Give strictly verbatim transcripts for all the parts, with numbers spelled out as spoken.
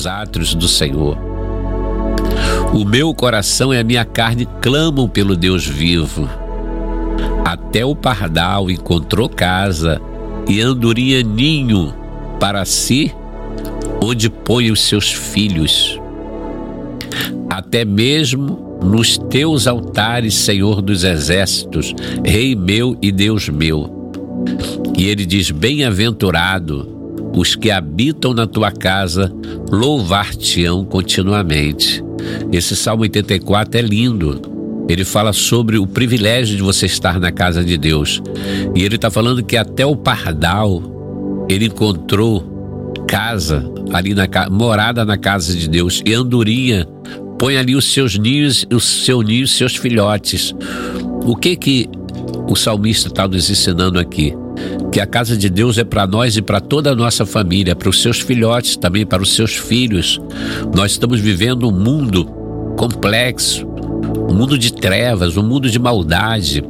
os átrios do Senhor. O meu coração e a minha carne clamam pelo Deus vivo. Até o pardal encontrou casa e andorinha ninho para si, onde põe os seus filhos. Até mesmo nos teus altares, Senhor dos exércitos, Rei meu e Deus meu. E ele diz: bem-aventurado os que habitam na tua casa, louvar-te-ão continuamente. Esse Salmo oitenta e quatro é lindo. Ele fala sobre o privilégio de você estar na casa de Deus. E ele está falando que até o pardal, ele encontrou casa ali na morada na casa de Deus. E a andorinha põe ali os seus ninhos, os seus ninhos, seus filhotes. O que que o salmista está nos ensinando aqui? Que a casa de Deus é para nós e para toda a nossa família, para os seus filhotes também, para os seus filhos. Nós estamos vivendo um mundo complexo, um mundo de trevas, um mundo de maldade.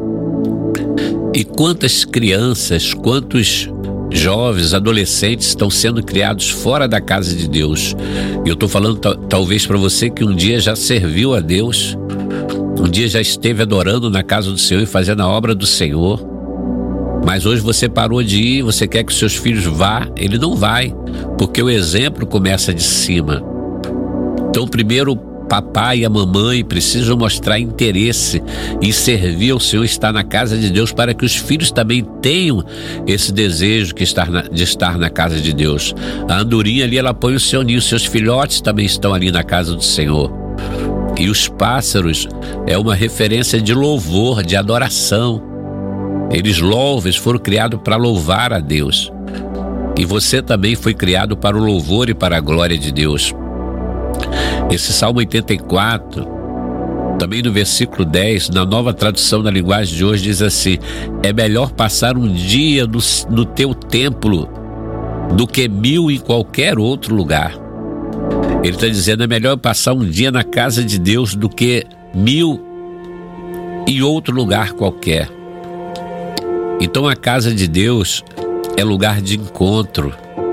E quantas crianças, quantos jovens, adolescentes estão sendo criados fora da casa de Deus. E eu estou falando talvez para você que um dia já serviu a Deus, um dia já esteve adorando na casa do Senhor e fazendo a obra do Senhor. Mas hoje você parou de ir, você quer que seus filhos vá, ele não vai, porque o exemplo começa de cima. Então primeiro o papai e a mamãe precisam mostrar interesse em servir ao Senhor, estar na casa de Deus, para que os filhos também tenham esse desejo que estar na, de estar na casa de Deus. A andorinha ali, ela põe o seu ninho, seus filhotes também estão ali na casa do Senhor. E os pássaros é uma referência de louvor, de adoração. Eles louvam, eles foram criados para louvar a Deus. E você também foi criado para o louvor e para a glória de Deus. Esse Salmo oitenta e quatro, também no versículo dez, na nova tradução da linguagem de hoje, diz assim: é melhor passar um dia no, no teu templo do que mil em qualquer outro lugar. Ele está dizendo, é melhor passar um dia na casa de Deus do que mil em outro lugar qualquer. Então a casa de Deus é lugar de encontro,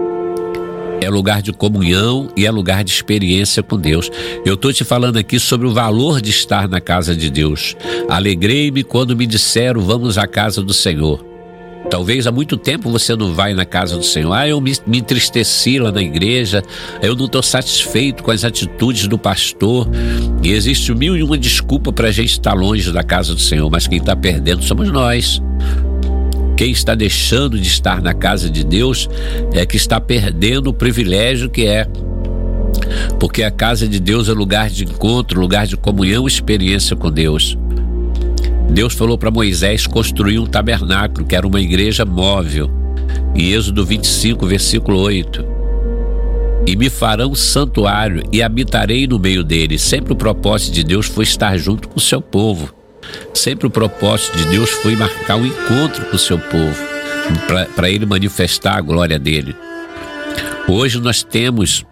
é lugar de comunhão e é lugar de experiência com Deus. Eu estou te falando aqui sobre o valor de estar na casa de Deus. Alegrei-me quando me disseram, vamos à casa do Senhor. Talvez há muito tempo você não vai na casa do Senhor. Ah, eu me, me entristeci lá na igreja, eu não estou satisfeito com as atitudes do pastor. E existe mil e uma desculpa para a gente estar longe da casa do Senhor, mas quem está perdendo somos nós. Quem está deixando de estar na casa de Deus é que está perdendo o privilégio que é. Porque a casa de Deus é lugar de encontro, lugar de comunhão e experiência com Deus. Deus falou para Moisés construir um tabernáculo, que era uma igreja móvel. Em Êxodo vinte e cinco, versículo oito. E me farão um santuário e habitarei no meio dele. Sempre o propósito de Deus foi estar junto com o seu povo. Sempre o propósito de Deus foi marcar um encontro com o seu povo, para ele manifestar a glória dele. Hoje nós temos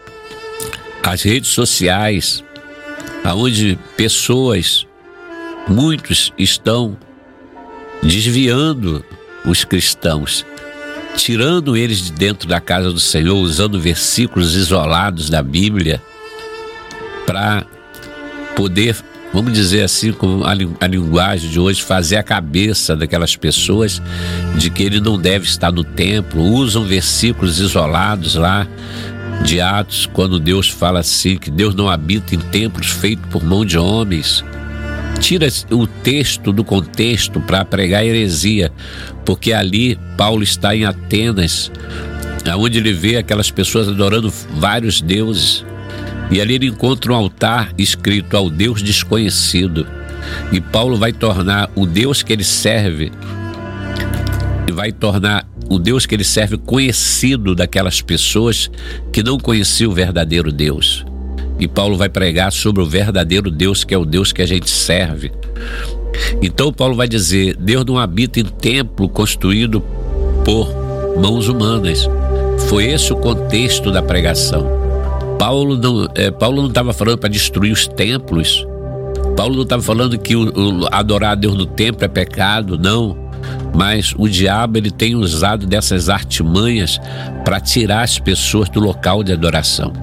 as redes sociais, onde pessoas, muitos estão desviando os cristãos, tirando eles de dentro da casa do Senhor, usando versículos isolados da Bíblia para poder, vamos dizer assim, com a, a linguagem de hoje, fazer a cabeça daquelas pessoas de que ele não deve estar no templo. Usam versículos isolados lá de Atos, quando Deus fala assim, que Deus não habita em templos feitos por mão de homens. Tira o texto do contexto para pregar heresia, porque ali Paulo está em Atenas, onde ele vê aquelas pessoas adorando vários deuses. E ali ele encontra um altar escrito ao Deus desconhecido. E Paulo vai tornar o Deus que ele serve, e vai tornar o Deus que ele serve conhecido daquelas pessoas que não conheciam o verdadeiro Deus. E Paulo vai pregar sobre o verdadeiro Deus, que é o Deus que a gente serve. Então Paulo vai dizer, Deus não habita em templo construído por mãos humanas. Foi esse o contexto da pregação. Paulo não é, Paulo não estava falando para destruir os templos. Paulo não estava falando que o, o, adorar a Deus no templo é pecado, não. Mas o diabo, ele tem usado dessas artimanhas para tirar as pessoas do local de adoração.